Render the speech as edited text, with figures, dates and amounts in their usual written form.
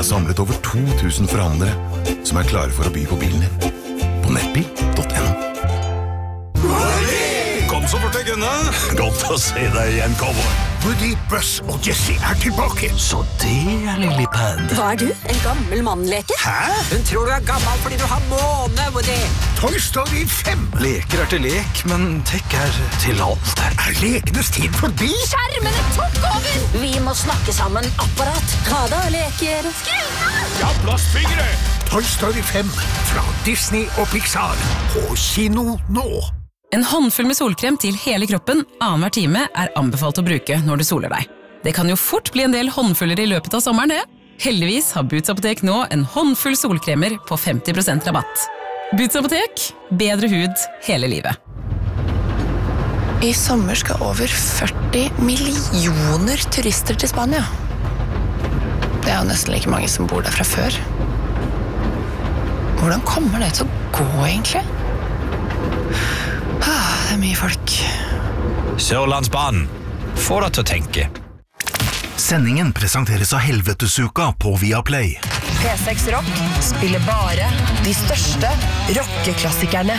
har samlet over 2000 forhandlere som klare for å by på bilen din. På nettbil.no. Kom så fort jeg kunne. Godt å se deg igjen, cowboy. Woody, Buzz og Jessie tilbake. Så det Lillipad. Hva du? En gammel mannleke? Hæ? Hun tror du gammel fordi du har måne, Woody. Toy Story 5. Leker til lek, men tech til alt. Lekenes tid forbi? Skjermene tok over! Vi må snakke sammen, apparat. Ha da, leker. Ja, plastfingre. Toy Story 5 fra Disney og Pixar. På kino nå. En håndfull med solkrem til hele kroppen annenhver time anbefalt å bruke når du soler deg. Det kan jo fort bli en del håndfuller i løpet av sommeren, det. Heldigvis har Boots Apotek nå en håndfull solkremer på 50% rabatt. Boots Apotek, bedre hud hele livet. I sommer skal over 40 millioner turister til Spania. Det jo nesten like mange som bor der fra før. Hvordan kommer det til å gå, egentlig? Det mye folk. Sørlandsbanen. Få deg til å tenke. Sendingen presenteres av Helvetesuka på Viaplay. P6 Rock spiller bare de største rockeklassikerne.